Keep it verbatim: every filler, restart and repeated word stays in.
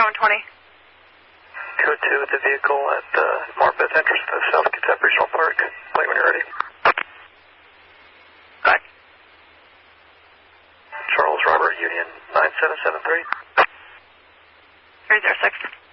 Rowan twenty. two oh two with the vehicle at the Marpeth entrance to the South Kitsap Regional Park. Plate when you're ready. Back. Charles Robert Union nine seven seven three. three zero six.